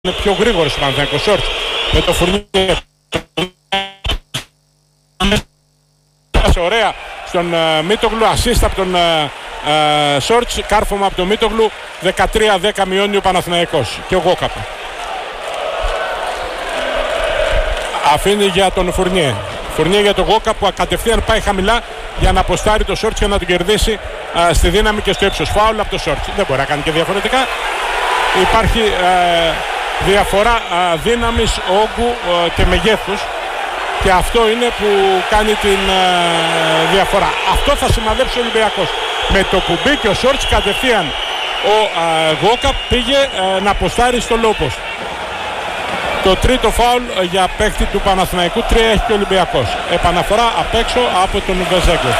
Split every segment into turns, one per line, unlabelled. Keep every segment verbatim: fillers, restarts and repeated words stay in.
είναι πιο γρήγορος ο Παναθηναϊκός. Σόρτς με το Φουρνιέ. Ωραία στον uh, Μίτογλου, assist από τον Σόρτς, uh, uh, κάρφωμα από τον Μίτογλου. Δεκατρία δέκα μειώνει ο Παναθηναϊκός και ο Γόκαπ. Αφήνει για τον Φουρνιέ. Φουρνιέ για τον Γόκαπ που κατευθείαν πάει χαμηλά για να αποστάρει το Σόρτς και να τον κερδίσει uh, στη δύναμη και στο ύψος. Φάουλ από το Σόρτς. Δεν μπορεί να κάνει και διαφορετικά. Υπάρχει uh, διαφορά uh, δύναμης, όγκου uh, και μεγέθους. Και αυτό είναι που κάνει την uh, διαφορά. Αυτό θα σημαδέψει ο Ολυμπιακός. Με το που μπήκε ο Σόρτς κατευθείαν ο uh, Γόκαπ πήγε uh, να αποστάρει στο λόπος. Το τρίτο φάουλ uh, για παίκτη του Παναθηναϊκού. Τρία έχει και ο Ολυμπιακός. Επαναφορά απ' έξω από τον Βεζέγκοφ.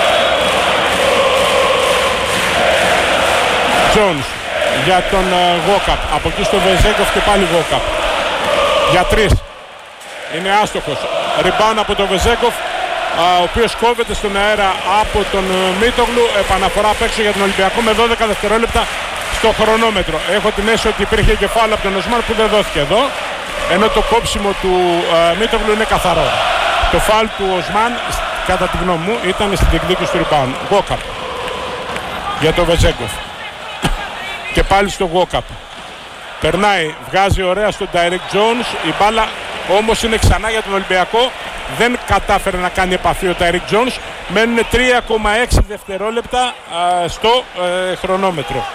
Jones για τον uh, Γόκαπ. Από εκεί στο Βεζέγκοφ και πάλι Γόκαπ. Για τρεις. Είναι άστοχος. Ριμπάουν από τον Βεζέγκοφ, ο οποίος κόβεται στον αέρα από τον Μίτογλου. Επαναφορά απ' έξω για τον Ολυμπιακό με δώδεκα δευτερόλεπτα στο χρονόμετρο. Έχω την αίσθηση ότι υπήρχε και φάουλ από τον Οσμάν που δεν δόθηκε εδώ, ενώ το κόψιμο του uh, Μίτογλου είναι καθαρό. Το φάουλ του Οσμάν, κατά τη γνώμη μου, ήταν στην διεκδίκηση του rebound. Γόκαπ για τον Βεζέγκοφ. Και πάλι στο Γόκαπ. Περνάει, βγάζει ωραία στον Direct Jones. Η μπάλα όμως είναι ξανά για τον Ολυμπιακό. Δεν κατάφερε να κάνει επαφή ο Direct Jones. Μένουν τρία κόμμα έξι δευτερόλεπτα α, στο ε, χρονόμετρο.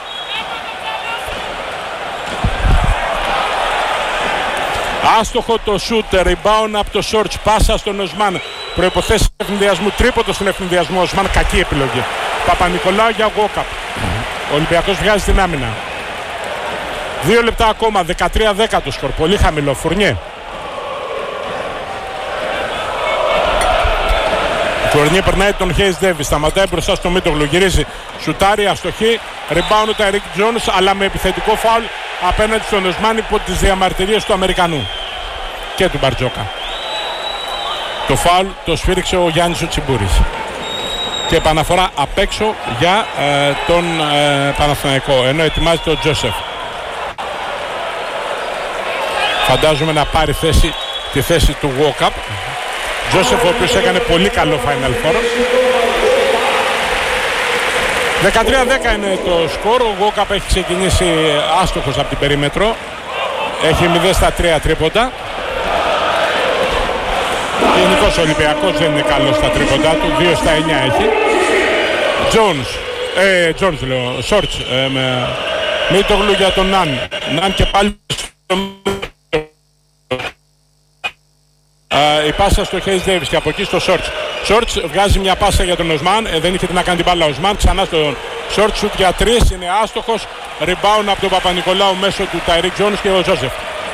Άστοχο το shoot, rebound από το Σόρτς, πάσα στον Οσμάν. Προϋποθέσεις ευνηδιασμού, τρίποντο στον ευνηδιασμό. Οσμάν, κακή επιλογή. Παπα-Νικολάου για Γόκαπ. Ο Ολυμπιακός βγάζει την άμυνα. Δύο λεπτά ακόμα, δεκατρία δέκα το σκορ. Πολύ χαμηλό. Φουρνιέ. Φουρνιέ περνάει τον Χέις Ντέβις. Σταματάει μπροστά στο Μίτογλου. Γυρίζει. Σουτάρει, αστοχή. Rebound ο Ταϊρίκ Τζόνς, αλλά με επιθετικό φάουλ απέναντι στον Οσμάν υπό τις διαμαρτυρίες του Αμερικανού και του Μπαρτζόκα. Το φάουλ το σφύριξε ο Γιάννης ο Τσιμπούρης. Και επαναφορά απ' έξω για ε, τον ε, Παναθηναϊκό, ενώ ετοιμάζεται ο Τζόσεφ. Φαντάζομαι να πάρει θέση, τη θέση του Γόκαπ. Τζόσεφ, ο οποίος έκανε πολύ καλό Final Four. δεκατρία δέκα είναι το σκορ. Ο Γόκαπ έχει ξεκινήσει άστοχος από την περίμετρο. Έχει μηδέν στα τρία τρίποντα. Γενικώς ο Ολυμπιακός δεν είναι καλός στα τρίποντά του. δύο στα εννιά έχει. Jones, ε, Jones λέω, Σόρτς, ε, με Μίτογλου για τον Ναν. Ναν και πάλι στο Uh, η πάσα στο Χέις Ντέιβις και από εκεί στο Σόρτς. Σόρτς βγάζει μια πάσα για τον Οσμάν, ε, δεν είχε τι να κάνει την μπάλα ο Οσμάν. Ξανά στον Σόρτς, σουτ για τρεις, είναι άστοχος. Rebound από τον Παπα-Νικολάου μέσω του Ταϊρίκ Τζόνς και ο Τζόσεφ.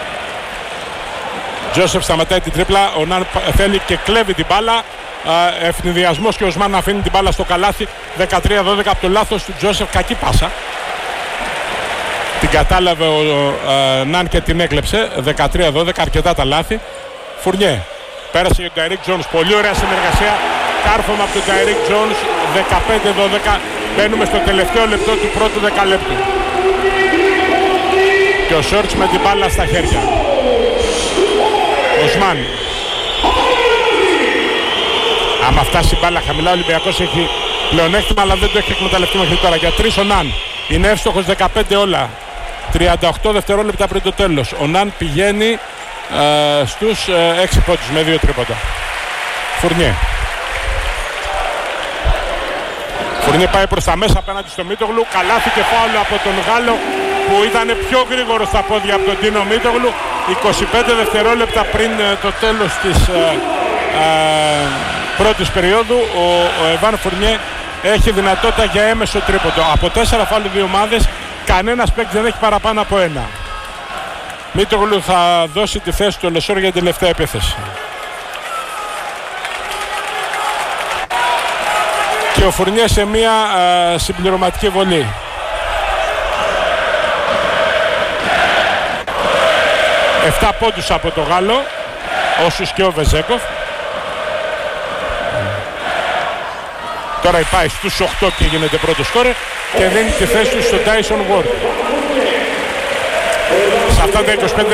Τζόσεφ σταματάει την τρίπλα, ο Ναν θέλει και κλέβει την μπάλα. Uh, ευνηδιασμός και ο Οσμάν αφήνει την μπάλα στο καλάθι. δεκατρία δώδεκα από το λάθος του Τζόσεφ, κακή πάσα. Την κατάλαβε ο uh, Ναν και την έκλεψε. δεκατρία δώδεκα, αρκετά τα λάθη. Φουρνιέ, πέρασε για τον Ταϊρίκ Τζόνς, πολύ ωραία συνεργασία, κάρφωμα από τον Ταϊρίκ Τζόνς, δεκαπέντε δώδεκα, μπαίνουμε στο τελευταίο λεπτό του πρώτου δεκαλέπτου. Και ο Σόρτς με την μπάλα στα χέρια. Οσμάν. Άμα φτάσει η μπάλα χαμηλά, ο Ολυμπιακός έχει πλεονέκτημα, αλλά δεν το έχει εκμεταλλευτεί μέχρι τώρα. Για τρεις ο Ναν, είναι εύστοχος δεκαπέντε όλα, τριάντα οκτώ δευτερόλεπτα πριν το τέλος. Ο Ναν πηγαίνει Uh, στους uh, έξι πόντους με δύο τρίποντα. Φουρνιέ. Φουρνιέ πάει προς τα μέσα απέναντι στο Μίτογλου. Καλάθι και φάουλ από τον Γάλλο που ήταν πιο γρήγορο στα πόδια από τον Τίνο Μίτογλου. είκοσι πέντε δευτερόλεπτα πριν uh, το τέλος της uh, uh, πρώτης περίοδου ο, ο Εβάν Φουρνιέ έχει δυνατότητα για έμεσο τρίποντο. Από τέσσερα φάουλ δύο ομάδες, κανένας παίκτης δεν έχει παραπάνω από ένα. Μίτογλου θα δώσει τη θέση του Λεσόρ για την τελευταία επίθεση. Και ο Φουρνιέ σε μια α, συμπληρωματική βολή. Εφτά πόντους από το Γάλλο, όσους και ο Βεζέγκοφ. Τώρα πάει στους οκτώ και γίνεται πρώτο σκόρερ και δίνει τη θέση του στον Τάισον Γουόρντ. Σε αυτά τα είκοσι πέντε